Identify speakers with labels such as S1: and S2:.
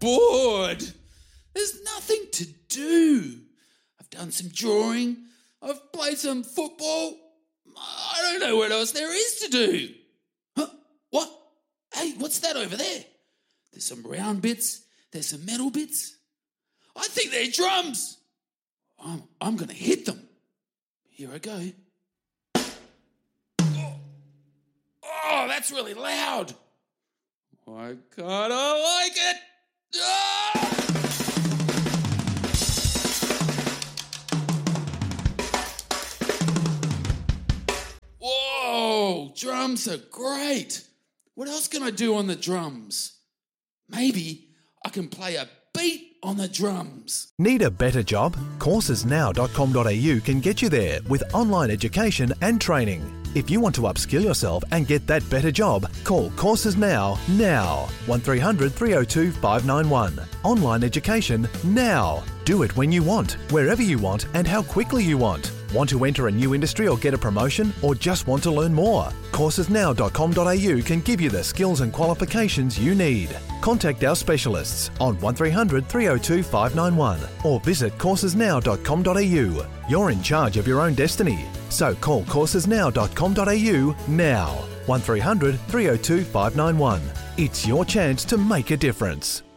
S1: bored. There's nothing to do. I've done some drawing. I've played some football. I don't know what else there is to do. Huh? What? Hey, what's that over there? There's some round bits. There's some metal bits. I think they're drums. I'm going to hit them. Here I go. Oh, that's really loud. I kind of like it. Ah! Whoa, drums are great. What else can I do on the drums? Maybe I can play a beat on the drums.
S2: Need a better job? Coursesnow.com.au can get you there with online education and training. If you want to upskill yourself and get that better job, call Courses Now. 1300 302 591. Online education now. Do it when you want, wherever you want and how quickly you want. Want to enter a new industry or get a promotion, or just want to learn more? Coursesnow.com.au can give you the skills and qualifications you need. Contact our specialists on 1300 302 591 or visit coursesnow.com.au. You're in charge of your own destiny, so call coursesnow.com.au now. 1300 302 591. It's your chance to make a difference.